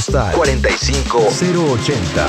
postal 45080.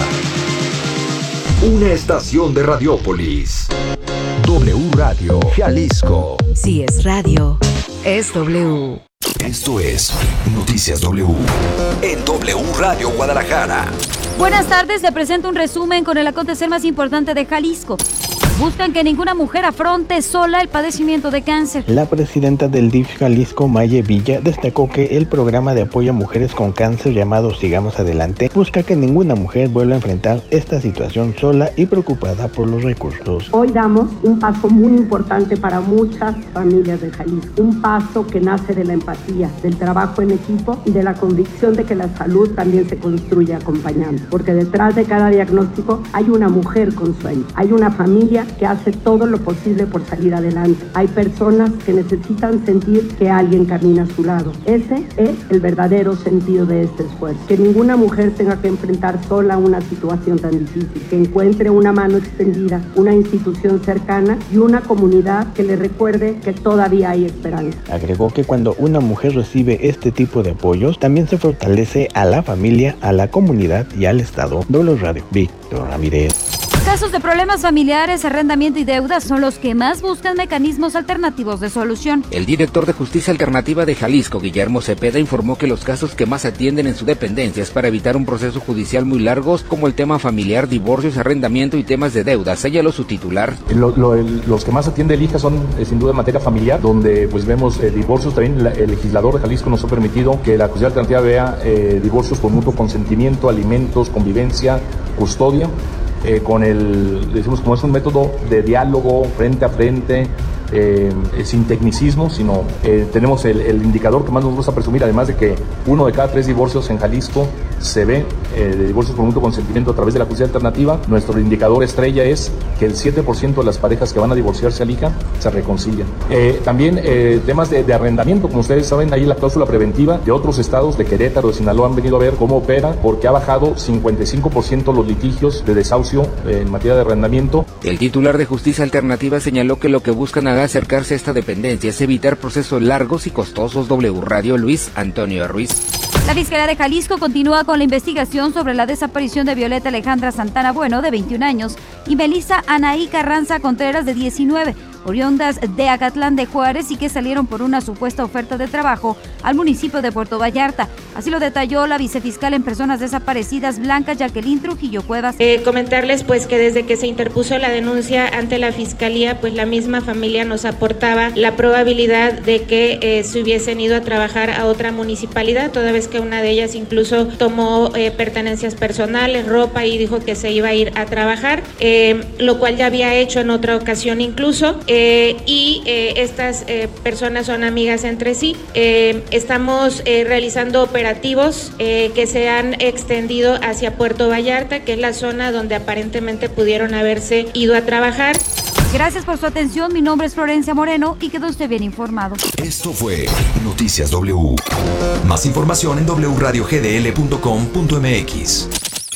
Una estación de Radiópolis. W Radio, Jalisco. Si es radio, es W. Esto es Noticias W. En W Radio Guadalajara. Buenas tardes, le presento un resumen con el acontecer más importante de Jalisco. Buscan que ninguna mujer afronte sola el padecimiento de cáncer. La presidenta del DIF Jalisco, Maye Villa, destacó que el programa de apoyo a mujeres con cáncer llamado Sigamos Adelante busca que ninguna mujer vuelva a enfrentar esta situación sola y preocupada por los recursos. Hoy damos un paso muy importante para muchas familias de Jalisco, un paso que nace de la empatía, del trabajo en equipo y de la convicción de que la salud también se construye acompañando, porque detrás de cada diagnóstico hay una mujer con sueño, hay una familia que hace todo lo posible por salir adelante. Hay personas que necesitan sentir que alguien camina a su lado. Ese es el verdadero sentido de este esfuerzo. Que ninguna mujer tenga que enfrentar sola una situación tan difícil. Que encuentre una mano extendida, una institución cercana y una comunidad que le recuerde que todavía hay esperanza. Agregó que cuando una mujer recibe este tipo de apoyos, también se fortalece a la familia, a la comunidad y al Estado. W Radio, Víctor Ramírez. Casos de problemas familiares, arrendamiento y deudas son los que más buscan mecanismos alternativos de solución. El director de Justicia Alternativa de Jalisco, Guillermo Cepeda, informó que los casos que más atienden en su dependencia es para evitar un proceso judicial muy largos, como el tema familiar, divorcios, arrendamiento y temas de deudas. Señaló su titular. Los que más atiende el IJA son sin duda en materia familiar, donde pues vemos divorcios. También el legislador de Jalisco nos ha permitido que la Justicia Alternativa vea divorcios por mutuo consentimiento, alimentos, convivencia, custodia. Decimos como es un método de diálogo frente a frente, sin tecnicismo, sino tenemos el indicador que más nos gusta presumir, además de que 1 de cada 3 divorcios en Jalisco se ve de divorcios por mutuo consentimiento a través de la justicia alternativa. Nuestro indicador estrella es que el 7% de las parejas que van a divorciarse al IJA se reconcilian. También temas de arrendamiento, como ustedes saben, ahí la cláusula preventiva de otros estados, de Querétaro, de Sinaloa, han venido a ver cómo opera, porque ha bajado 55% los litigios de desahucio en materia de arrendamiento. El titular de Justicia Alternativa señaló que lo que buscan al acercarse a esta dependencia es evitar procesos largos y costosos. W Radio, Luis Antonio Ruiz. La Fiscalía de Jalisco continúa con la investigación sobre la desaparición de Violeta Alejandra Santana Bueno, de 21 años, y Melissa Anaí Carranza Contreras, de 19, oriundas de Acatlán de Juárez y que salieron por una supuesta oferta de trabajo al municipio de Puerto Vallarta. Así lo detalló la vicefiscal en personas desaparecidas, Blanca Jacqueline Trujillo Cuevas. Comentarles pues que desde que se interpuso la denuncia ante la Fiscalía, pues la misma familia nos aportaba la probabilidad de que se hubiesen ido a trabajar a otra municipalidad, toda vez que una de ellas incluso tomó pertenencias personales, ropa, y dijo que se iba a ir a trabajar, lo cual ya había hecho en otra ocasión incluso. Estas personas son amigas entre sí. Estamos realizando operativos que se han extendido hacia Puerto Vallarta, que es la zona donde aparentemente pudieron haberse ido a trabajar. Gracias por su atención, mi nombre es Florencia Moreno y quedó usted bien informado. Esto fue Noticias W. Más información en wradiogdl.com.mx.